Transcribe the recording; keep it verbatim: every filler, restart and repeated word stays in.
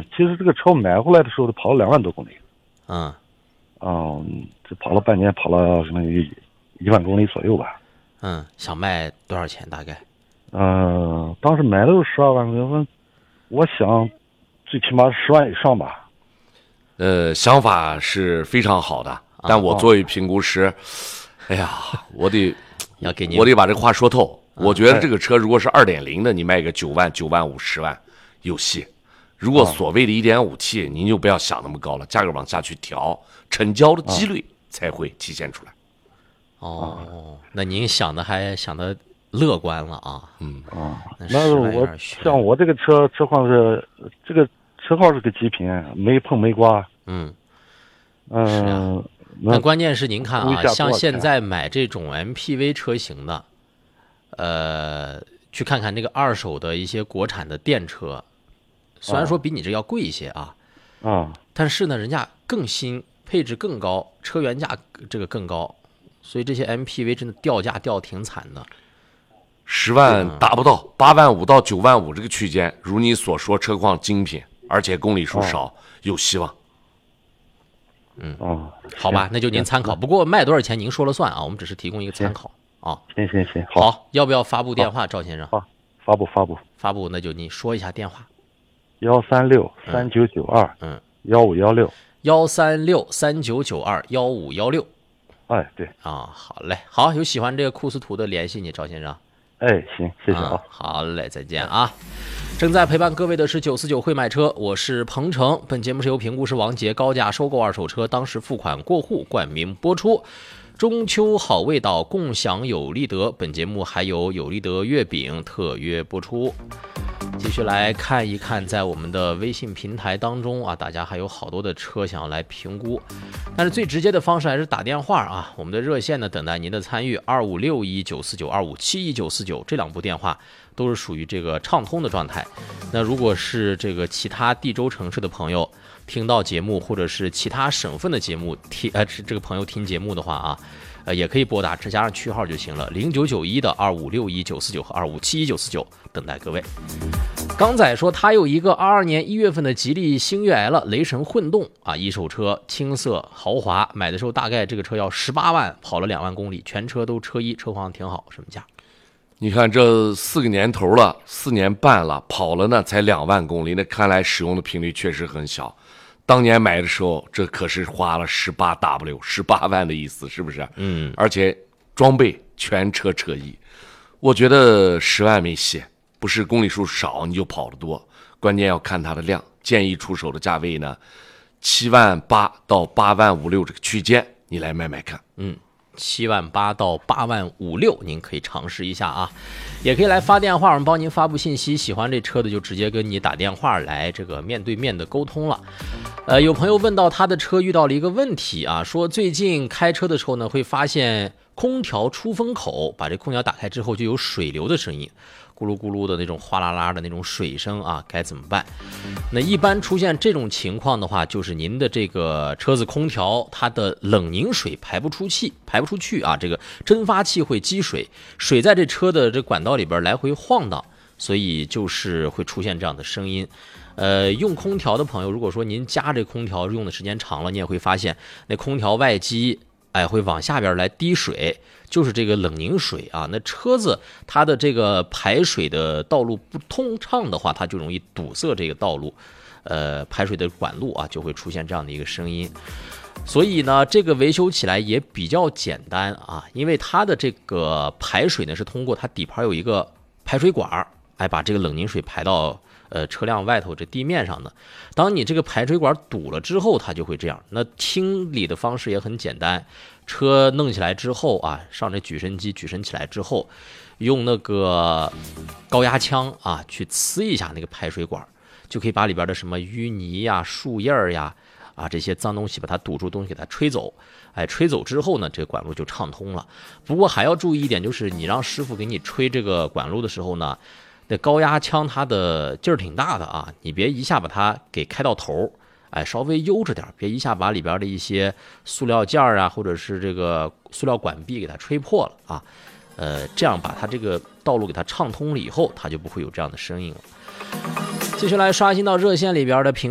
其实这个车买回来的时候，都跑了两万多公里。 嗯， 嗯，这跑了半年，跑了可能一一万公里左右吧。 嗯，想卖多少钱大概？ 嗯，当时买的是十二万公里，我想最起码十万以上吧。 呃，想法是非常好的，但我作为评估师，哎呀，我得要给你， 我得把这话说透。我觉得这个车如果是二点零的，你卖个九万、九万五、十万有戏。如果所谓的一点五 T，您就不要想那么高了，价格往下去调，成交的几率才会体现出来。 哦，那您想的还想的乐观了啊。 嗯啊， 那那十万有我点悬像我这个车车况是这个车号是个极品，没碰没刮。 嗯， 嗯， 那关键是您看啊， 微下多少像现钱在买这种 M P V 车型的，呃，去看看那个二手的一些国产的电车，虽然说比你这要贵一些啊， 啊， 但是呢，人家更新，配置更高，车原价这个更高，所以这些 M P V 真的掉价掉挺惨的。 十万达不到，八万五到九万五这个区间，如你所说，车况精品，而且公里数少，有希望。 嗯， 哦， 好吧，那就您参考。不过卖多少钱您说了算啊，我们只是提供一个参考啊。 行行行，好， 好，要不要发布电话，赵先生？ 好，发布发布， 发布，那就你说一下电话。 幺三六三九九二， 嗯， 幺五幺六， 幺三六三九九二幺五幺六。 哎，对， 啊，好嘞，好，有喜欢这个库斯图的联系你，赵先生。 哎，行，谢谢啊。 啊好嘞，再见啊。正在陪伴各位的是九四九会买车，我是彭程。本节目是由评估师王杰高价收购二手车，当时付款过户冠名播出。中秋好味道，共享有利得。本节目还有有利得月饼特约播出。继续来看一看，在我们的微信平台当中啊，大家还有好多的车想要来评估，但是最直接的方式还是打电话啊。我们的热线呢，等待您的参与，二五六一九四九、二五七一九四九这两部电话都是属于这个畅通的状态。那如果是这个其他地州城市的朋友听到节目，或者是其他省份的节目听呃这个朋友听节目的话啊。呃，也可以拨打，只加上区号就行了，零九九一的二五六一九四九和二五七一九四九，等待各位。刚仔说他有一个二二年一月份的吉利星越 L 雷神混动啊，一手车，青色豪华，买的时候大概这个车要十八万，跑了两万公里，全车都车衣，车况挺好，什么价？ 你看这四个年头了，四年半了，跑了呢才两万公里，那看来使用的频率确实很小。当年买的时候，这可是花了十八 W， 十八万的意思，是不是？ 嗯， 而且装备全车车衣，我觉得十万没戏，不是公里数少你就跑得多，关键要看它的量。建议出手的价位呢，七万八到八万五六这个区间，你来买买看。 嗯。七万八到八万五六，您可以尝试一下啊，也可以来发电话，我们帮您发布信息。喜欢这车的就直接跟你打电话来这个面对面的沟通了。呃，有朋友问到他的车遇到了一个问题啊，说最近开车的时候呢，会发现空调出风口，把这空调打开之后就有水流的声音，咕噜咕噜的那种哗啦啦的那种水声啊，该怎么办？那一般出现这种情况的话，就是您的这个车子空调它的冷凝水排不出气，排不出去啊，这个蒸发器会积水，水在这车的这管道里边来回晃荡，所以就是会出现这样的声音。呃，用空调的朋友，如果说您家这空调用的时间长了，你也会发现那空调外机哎会往下边来滴水，就是这个冷凝水啊。那车子它的这个排水的道路不通畅的话，它就容易堵塞这个道路，呃，排水的管路啊就会出现这样的一个声音。所以呢，这个维修起来也比较简单啊，因为它的这个排水呢是通过它底盘有一个排水管，哎，把这个冷凝水排到呃车辆外头这地面上的。当你这个排水管堵了之后，它就会这样。那清理的方式也很简单，车弄起来之后啊，上这举升机举升起来之后，用那个高压枪啊去呲一下那个排水管，就可以把里边的什么淤泥呀、树叶呀啊这些脏东西把它堵住东西给它吹走。哎，吹走之后呢，这个管路就畅通了。不过还要注意一点，就是你让师傅给你吹这个管路的时候呢，那高压枪它的劲儿挺大的啊，你别一下把它给开到头，哎，稍微悠着点，别一下把里边的一些塑料件啊，或者是这个塑料管壁给它吹破了啊。呃，这样把它这个道路给它畅通了以后，它就不会有这样的声音了。继续来刷新到热线里边的评